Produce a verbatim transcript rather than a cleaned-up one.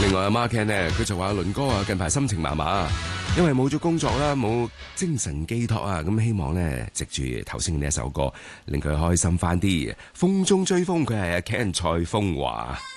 另外阿 Mark Ken 咧，佢就話倫哥啊，近排心情麻麻，因為冇咗工作啦，冇精神寄託啊，咁希望咧藉住頭先呢一首歌，令佢開心翻啲。風中追風，佢係阿 Ken 蔡風華。